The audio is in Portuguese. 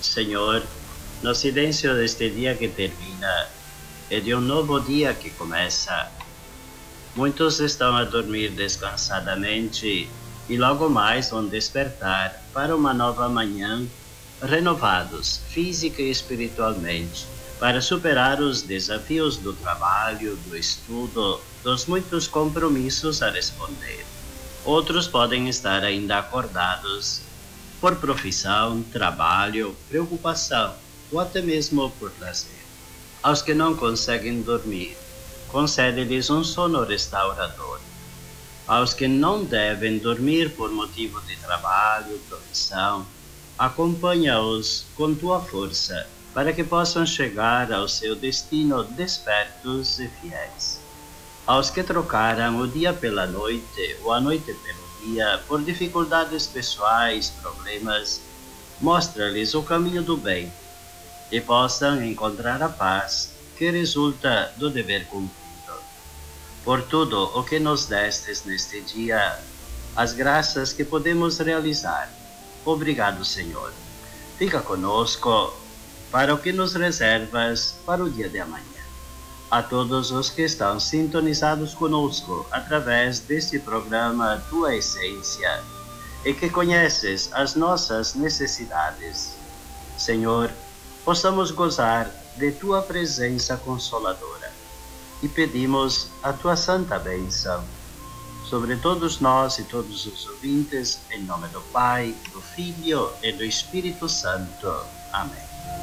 Senhor, no silêncio deste dia que termina e de um novo dia que começa, muitos estão a dormir descansadamente e logo mais vão despertar para uma nova manhã, renovados física e espiritualmente, para superar os desafios do trabalho, do estudo, dos muitos compromissos a responder. Outros podem estar ainda acordados por profissão, trabalho, preocupação ou até mesmo por lazer. Aos que não conseguem dormir, concede-lhes um sono restaurador. Aos que não devem dormir por motivo de trabalho, profissão, acompanha-os com tua força, para que possam chegar ao seu destino despertos e fiéis. Aos que trocaram o dia pela noite ou a noite pelo dia por dificuldades pessoais, problemas, mostra-lhes o caminho do bem e possam encontrar a paz que resulta do dever cumprido. Por tudo o que nos destes neste dia, as graças que podemos realizar. Obrigado, Senhor. Fica conosco para o que nos reservas para o dia de amanhã. A todos os que estão sintonizados conosco através deste programa Tua Essência e que conheces as nossas necessidades. Senhor, possamos gozar de Tua presença consoladora e pedimos a Tua santa bênção sobre todos nós e todos os ouvintes, em nome do Pai, do Filho e do Espírito Santo. Amém.